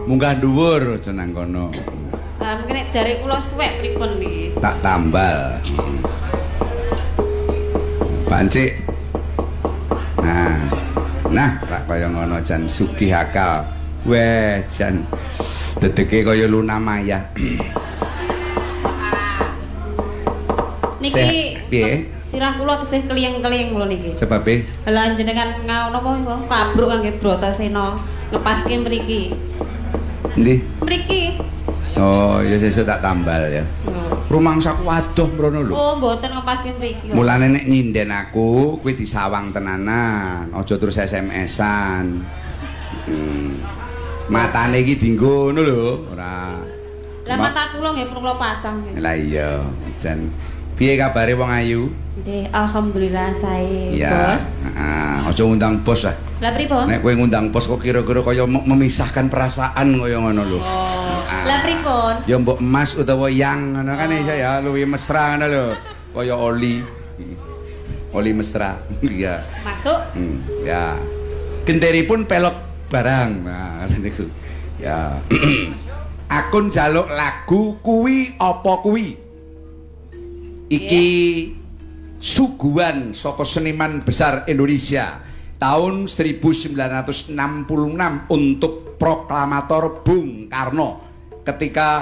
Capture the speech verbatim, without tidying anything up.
Munggah dhuwur aja nang kono. Ah mungkin nek jare kula suwek pripun niki? Tak tambal. Pancik. Nah. Nah, rak kaya ngono jan sugih akal. Weh, jan dedeke kaya Luna Maya. Niki piye? Sirah kula tesih keliyeng-keliyeng kula niki. Sebab e? Lah jenengan ngaono apa kabruk kangge Bratasena ngepaske mriki. Endi? Mriki. Oh, ya sesuk tak tambal ya. Rumangsa waduh mrono lho. Oh, mboten ngepaske mriki. Mulane nek nyinden aku kuwi disawang tenanan, aja terus S M S-an. Hmm. Matane iki dienggo ngono lho, ora. Lah mata kula nggih perlu kula pasang. Lah iya, jan. Piye kabare wong ayu? Nggih, alhamdulillah sae, ya, Bos. Heeh, aja ngundang bos lah. Lah pripun? Nek kowe ngundang bos kok kira-kira kaya memisahkan perasaan kaya ngono lho. Oh. Lah pripun? Ya mbok emas utawa yang ngono kan iso ya luwih mesra ngono lho. Kaya oli. Oli mesra. Iya. Masuk? Hmm, ya. Genderipun pelok barang. Nah, niku. Ya. Akun jaluk lagu kuwi apa kuwi? Iki suguhan saka seniman besar Indonesia tahun seribu sembilan ratus enam puluh enam untuk proklamator Bung Karno ketika